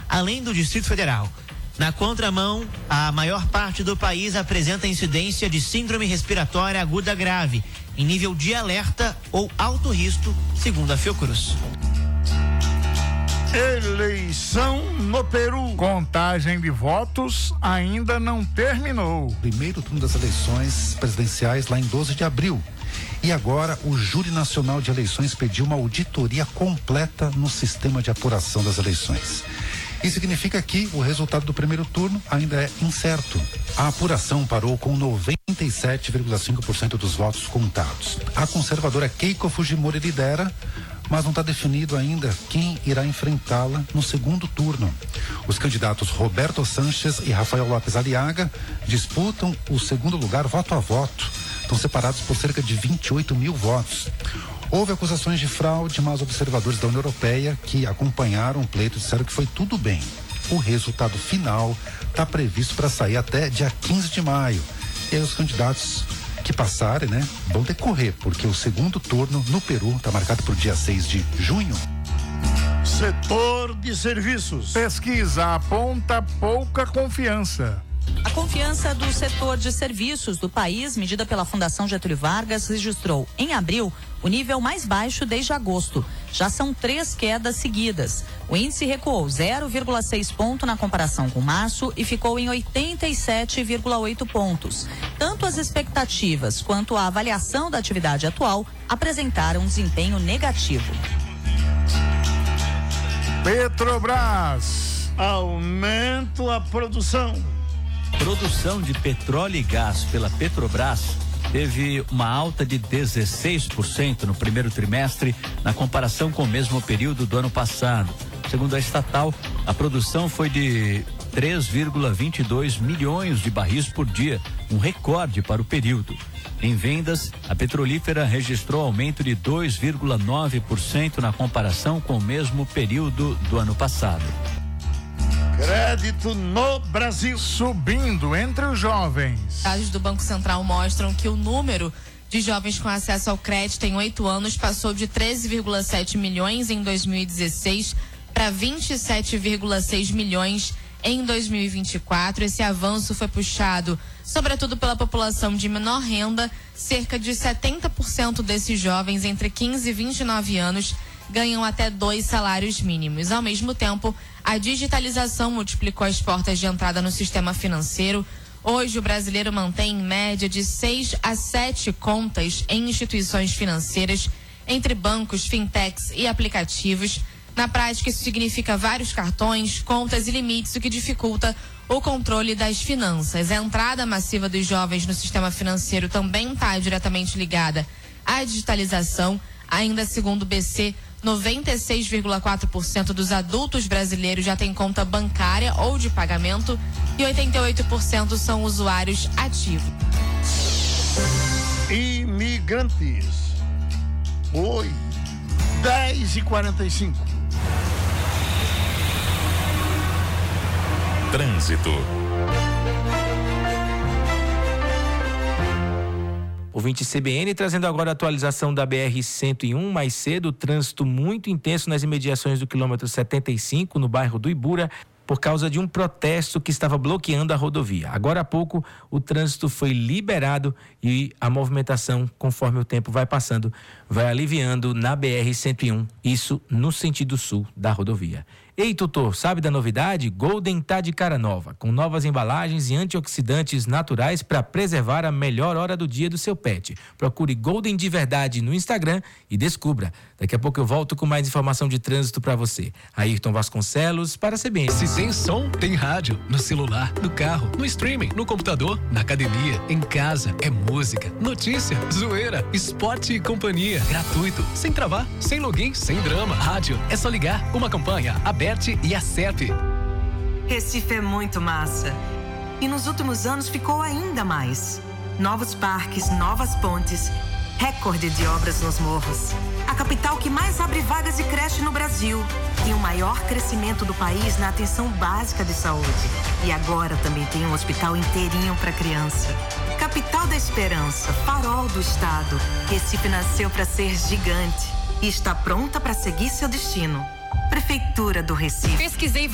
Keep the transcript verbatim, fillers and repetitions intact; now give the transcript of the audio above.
além do Distrito Federal. Na contramão, a maior parte do país apresenta incidência de síndrome respiratória aguda grave, em nível de alerta ou alto risco, segundo a Fiocruz. Eleição no Peru. Contagem de votos ainda não terminou. Primeiro turno das eleições presidenciais lá em doze de abril. E agora o Júri Nacional de Eleições pediu uma auditoria completa no sistema de apuração das eleições. Isso significa que o resultado do primeiro turno ainda é incerto. A apuração parou com noventa e sete vírgula cinco por cento dos votos contados. A conservadora Keiko Fujimori lidera, mas não está definido ainda quem irá enfrentá-la no segundo turno. Os candidatos Roberto Sanches e Rafael Lopes Aliaga disputam o segundo lugar voto a voto. Estão separados por cerca de vinte e oito mil votos. Houve acusações de fraude, mas observadores da União Europeia que acompanharam o pleito disseram que foi tudo bem. O resultado final está previsto para sair até dia quinze de maio. E aí os candidatos que passarem, né, vão decorrer, porque o segundo turno no Peru está marcado para o dia seis de junho. Setor de serviços. Pesquisa aponta pouca confiança. A confiança do setor de serviços do país, medida pela Fundação Getúlio Vargas, registrou, em abril, o nível mais baixo desde agosto. Já são três quedas seguidas. O índice recuou zero vírgula seis ponto na comparação com março e ficou em oitenta e sete vírgula oito pontos. Tanto as expectativas quanto a avaliação da atividade atual apresentaram um desempenho negativo. Petrobras. Aumento a produção. Produção de petróleo e gás pela Petrobras teve uma alta de dezesseis por cento no primeiro trimestre, na comparação com o mesmo período do ano passado. Segundo a estatal, a produção foi de três vírgula vinte e dois milhões de barris por dia, um recorde para o período. Em vendas, a petrolífera registrou aumento de dois vírgula nove por cento na comparação com o mesmo período do ano passado. Crédito no Brasil. Subindo entre os jovens. Dados do Banco Central mostram que o número de jovens com acesso ao crédito em oito anos passou de treze vírgula sete milhões em dois mil e dezesseis para vinte e sete vírgula seis milhões em dois mil e vinte e quatro. Esse avanço foi puxado sobretudo pela população de menor renda. Cerca de setenta por cento desses jovens entre quinze e vinte e nove anos ganham até dois salários mínimos. Ao mesmo tempo, a digitalização multiplicou as portas de entrada no sistema financeiro. Hoje, o brasileiro mantém em média de seis a sete contas em instituições financeiras, entre bancos, fintechs e aplicativos. Na prática, isso significa vários cartões, contas e limites, o que dificulta o controle das finanças. A entrada massiva dos jovens no sistema financeiro também está diretamente ligada à digitalização. Ainda segundo o B C, noventa e seis vírgula quatro por cento dos adultos brasileiros já têm conta bancária ou de pagamento e oitenta e oito por cento são usuários ativos. Imigrantes. Oi. dez e quarenta e cinco. Trânsito. Ouvinte C B N trazendo agora a atualização da B R cento e um. Mais cedo, trânsito muito intenso nas imediações do quilômetro setenta e cinco, no bairro do Ibura, por causa de um protesto que estava bloqueando a rodovia. Agora há pouco, o trânsito foi liberado e a movimentação, conforme o tempo vai passando, vai aliviando na B R cento e um, isso no sentido sul da rodovia. Ei, tutor, sabe da novidade? Golden tá de cara nova, com novas embalagens e antioxidantes naturais para preservar a melhor hora do dia do seu pet. Procure Golden de verdade no Instagram e descubra. Daqui a pouco eu volto com mais informação de trânsito para você. Ayrton Vasconcelos para a C B N. Se tem som, tem rádio. No celular, no carro, no streaming, no computador, na academia, em casa. É música, notícia, zoeira, esporte e companhia. Gratuito, sem travar, sem login, sem drama. Rádio, é só ligar. Uma campanha aberta e a C E P. Recife é muito massa. E nos últimos anos ficou ainda mais. Novos parques, novas pontes, recorde de obras nos morros. A capital que mais abre vagas de creche no Brasil. Tem o maior crescimento do país na atenção básica de saúde. E agora também tem um hospital inteirinho para criança. Capital da esperança, farol do estado. Recife nasceu para ser gigante e está pronta para seguir seu destino. Prefeitura do Recife. Pesquisei